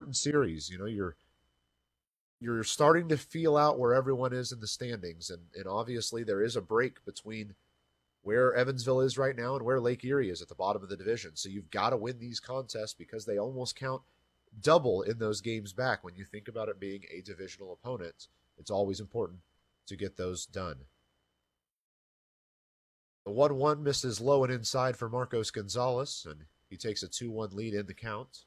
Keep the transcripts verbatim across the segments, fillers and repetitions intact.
important series. You know, you're you're starting to feel out where everyone is in the standings, and and obviously there is a break between where Evansville is right now and where Lake Erie is at the bottom of the division. So you've got to win these contests because they almost count double in those games back. When you think about it being a divisional opponent, it's always important to get those done. The one one misses low and inside for Marcos Gonzalez, and he takes a two one lead in the count.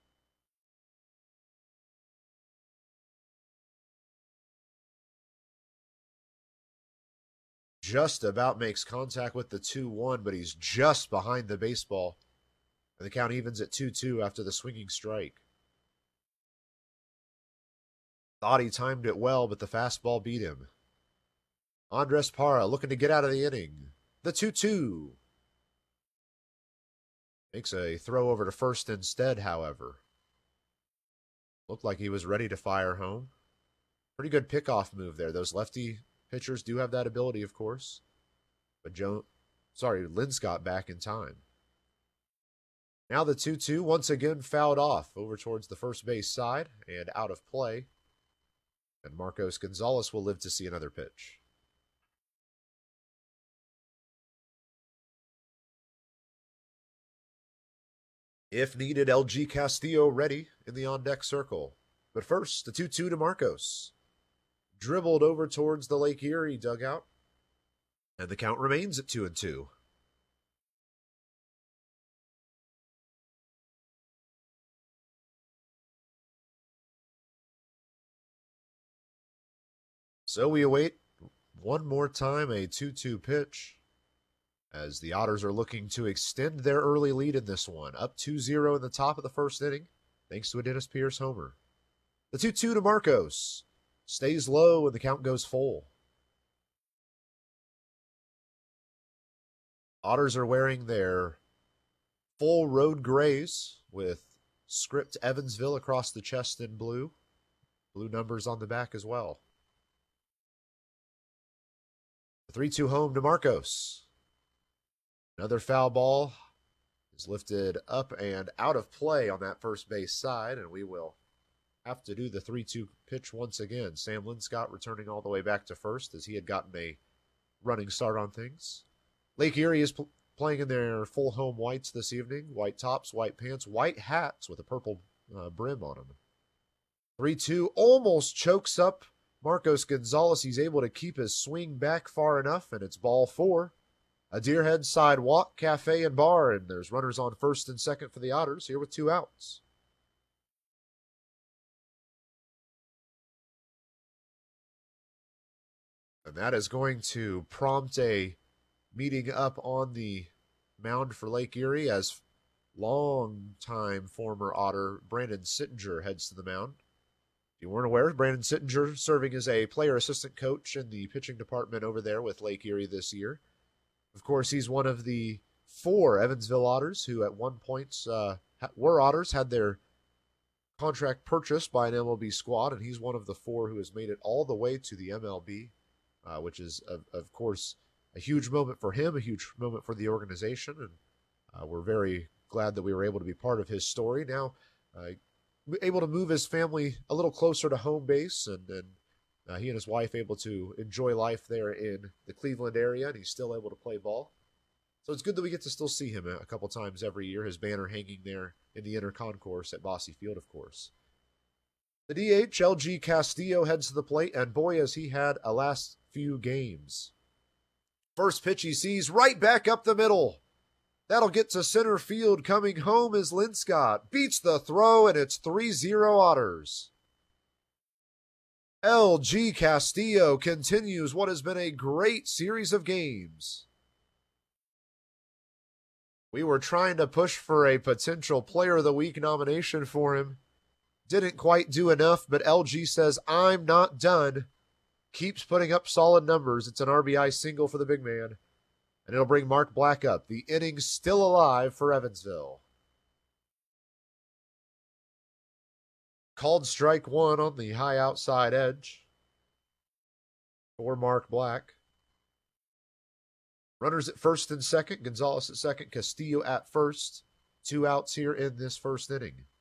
Just about makes contact with the two one, but he's just behind the baseball. And the count evens at two two after the swinging strike. Thought he timed it well, but the fastball beat him. Andres Parra looking to get out of the inning. The two two. Makes a throw over to first instead, however. Looked like he was ready to fire home. Pretty good pickoff move there. Those lefty pitchers do have that ability, of course. But Joe, sorry, Linscott back in time. Now the two two once again fouled off over towards the first base side and out of play. And Marcos Gonzalez will live to see another pitch. If needed, L G Castillo ready in the on-deck circle. But first, the two two to Marcos. Dribbled over towards the Lake Erie dugout. And the count remains at two and two. So we await one more time a two two pitch as the Otters are looking to extend their early lead in this one. Up two zero in the top of the first inning, thanks to a Dennis Pierce homer. The two two to Marcos. Stays low and the count goes full. Otters are wearing their full road grays with script Evansville across the chest in blue. Blue numbers on the back as well. The three two home to Marcos. Another foul ball is lifted up and out of play on that first base side, and we will have to do the three two pitch once again. Sam Linscott returning all the way back to first as he had gotten a running start on things. Lake Erie is pl- playing in their full home whites this evening. White tops, white pants, white hats with a purple uh, brim on them. three two almost chokes up Marcos Gonzalez. He's able to keep his swing back far enough, and it's ball four. A Deerhead sidewalk, cafe, and bar, and there's runners on first and second for the Otters here with two outs. And that is going to prompt a meeting up on the mound for Lake Erie as long-time former Otter Brandon Sittinger heads to the mound. If you weren't aware, Brandon Sittinger serving as a player assistant coach in the pitching department over there with Lake Erie this year. Of course, he's one of the four Evansville Otters who at one point uh, were Otters, had their contract purchased by an M L B squad, and he's one of the four who has made it all the way to the M L B, uh, which is, of, of course, a huge moment for him, a huge moment for the organization, and uh, we're very glad that we were able to be part of his story. Now, uh, able to move his family a little closer to home base, and, and uh, he and his wife able to enjoy life there in the Cleveland area, and he's still able to play ball. So it's good that we get to still see him a couple times every year, his banner hanging there in the inner concourse at Bosse Field, of course. The D H, L G Castillo, heads to the plate, and boy, has he had a last few games. First pitch he sees right back up the middle. That'll get to center field. Coming home is Linscott. Beats the throw, and it's three zero Otters. L G Castillo continues what has been a great series of games. We were trying to push for a potential Player of the Week nomination for him. Didn't quite do enough, but L G says, I'm not done. Keeps putting up solid numbers. It's an R B I single for the big man. And it'll bring Mark Black up. The inning's still alive for Evansville. Called strike one on the high outside edge for Mark Black. Runners at first and second. Gonzalez at second. Castillo at first. Two outs here in this first inning.